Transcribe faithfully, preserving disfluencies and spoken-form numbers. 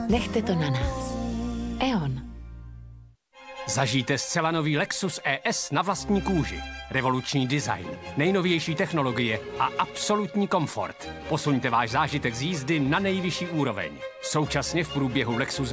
Nechte to na nás. E O N. Zažijte zcela nový Lexus E S na vlastní kůži. Revoluční design, nejnovější technologie a absolutní komfort. Posuňte váš zážitek z jízdy na nejvyšší úroveň. Současně v průběhu Lexus